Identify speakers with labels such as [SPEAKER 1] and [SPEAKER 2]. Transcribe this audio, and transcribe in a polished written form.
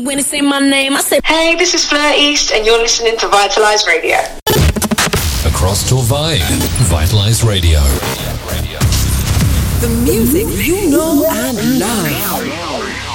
[SPEAKER 1] when they say my name, I say,
[SPEAKER 2] hey, this is Fleur East, and you're listening to Vitalize Radio.
[SPEAKER 3] Across Torvay, Vitalize Radio.
[SPEAKER 4] The music you know and love.